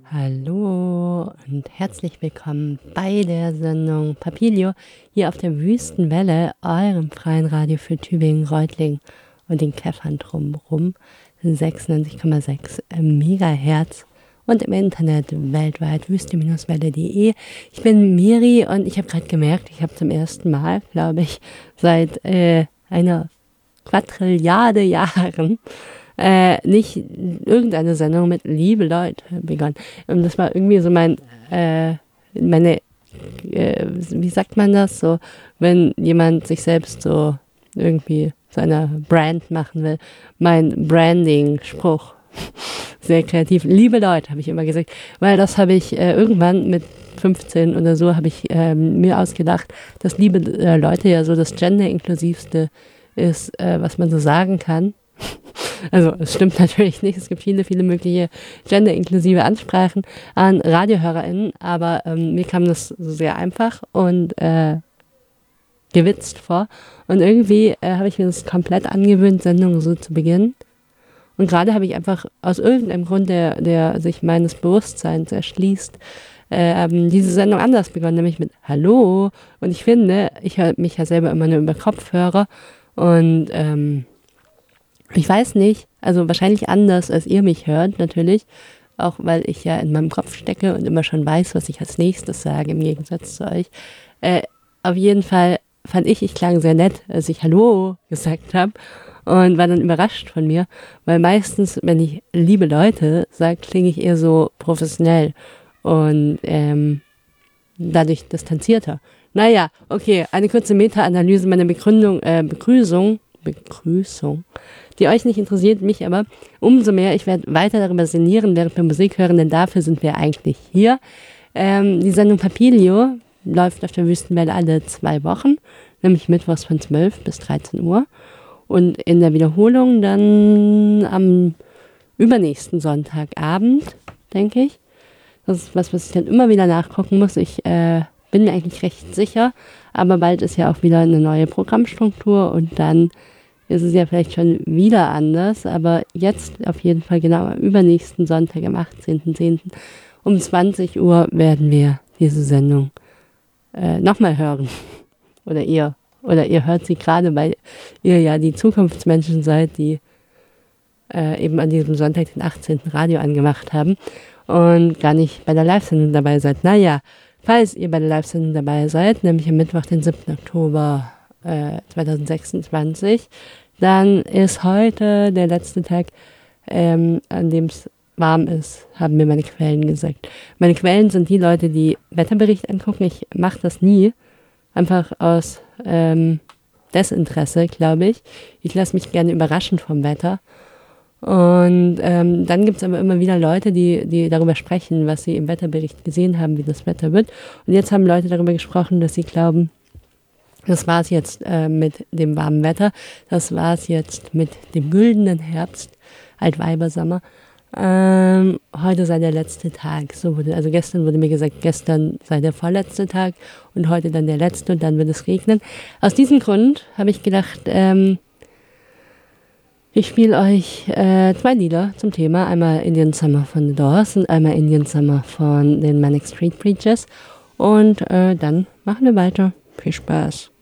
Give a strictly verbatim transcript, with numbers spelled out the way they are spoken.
Hallo und herzlich willkommen bei der Sendung Papilio hier auf der Wüstenwelle, eurem freien Radio für Tübingen, Reutlingen und den Käffern drumherum, sechsundneunzig Komma sechs Megahertz und im Internet weltweit wüste-welle punkt de. Ich bin Miri und ich habe gerade gemerkt, ich habe zum ersten Mal, glaube ich, seit äh, einer Quadrilliarde Jahren Äh, nicht irgendeine Sendung mit liebe Leute begonnen. Und das war irgendwie so mein, äh, meine, äh, wie sagt man das, so, wenn jemand sich selbst so irgendwie seiner Brand machen will, mein Branding-Spruch. Sehr kreativ. Liebe Leute, habe ich immer gesagt, weil das habe ich äh, irgendwann mit fünfzehn oder so, habe ich äh, mir ausgedacht, dass liebe äh, Leute ja so das Gender-inklusivste ist, äh, was man so sagen kann. Also es stimmt natürlich nicht, es gibt viele, viele mögliche gender-inklusive Ansprachen an RadiohörerInnen, aber ähm, mir kam das sehr einfach und äh, gewitzt vor. Und irgendwie äh, habe ich mir das komplett angewöhnt, Sendungen so zu beginnen. Und gerade habe ich einfach aus irgendeinem Grund, der, der sich meines Bewusstseins erschließt, äh, ähm, diese Sendung anders begonnen, nämlich mit Hallo. Und ich finde, ich höre mich ja selber immer nur über Kopfhörer und ähm, ich weiß nicht, also wahrscheinlich anders, als ihr mich hört, natürlich, auch weil ich ja in meinem Kopf stecke und immer schon weiß, was ich als nächstes sage, im Gegensatz zu euch. Äh, auf jeden Fall fand ich, ich klang sehr nett, als ich Hallo gesagt habe und war dann überrascht von mir, weil meistens, wenn ich liebe Leute sage, klinge ich eher so professionell und ähm, dadurch distanzierter. Naja, okay, eine kurze Meta-Analyse meiner Begründung, äh, Begrüßung, Begrüßung, die euch nicht interessiert, mich aber umso mehr. Ich werde weiter darüber sinnieren, während wir Musik hören, denn dafür sind wir eigentlich hier. Ähm, die Sendung Papilio läuft auf der Wüstenwelle alle zwei Wochen, nämlich mittwochs von zwölf bis dreizehn Uhr und in der Wiederholung dann am übernächsten Sonntagabend, denke ich. Das ist was, was ich dann immer wieder nachgucken muss. Ich äh, bin mir eigentlich recht sicher, aber bald ist ja auch wieder eine neue Programmstruktur und dann ist es ja vielleicht schon wieder anders, aber jetzt auf jeden Fall genau am übernächsten Sonntag, am achtzehnten zehnten um zwanzig Uhr werden wir diese Sendung äh, nochmal hören. Oder ihr. Oder ihr hört sie gerade, weil ihr ja die Zukunftsmenschen seid, die äh, eben an diesem Sonntag, den achtzehnten Radio angemacht haben und gar nicht bei der Live-Sendung dabei seid. Naja, falls ihr bei der Live-Sendung dabei seid, nämlich am Mittwoch, den siebten Oktober zweitausendsechsundzwanzig, dann ist heute der letzte Tag, ähm, an dem es warm ist, haben mir meine Quellen gesagt. Meine Quellen sind die Leute, die Wetterbericht angucken. Ich mache das nie, einfach aus ähm, Desinteresse, glaube ich. Ich lasse mich gerne überraschen vom Wetter. Und ähm, dann gibt es aber immer wieder Leute, die, die darüber sprechen, was sie im Wetterbericht gesehen haben, wie das Wetter wird. Und jetzt haben Leute darüber gesprochen, dass sie glauben, das war es jetzt äh, mit dem warmen Wetter. Das war es jetzt mit dem güldenen Herbst, Altweibersommer. Ähm, heute sei der letzte Tag. So wurde, also gestern wurde mir gesagt, gestern sei der vorletzte Tag und heute dann der letzte und dann wird es regnen. Aus diesem Grund habe ich gedacht, ähm, ich spiele euch äh, zwei Lieder zum Thema. Einmal Indian Summer von The Doors und einmal Indian Summer von den Manic Street Preachers. Und äh, dann machen wir weiter. Viel Spaß.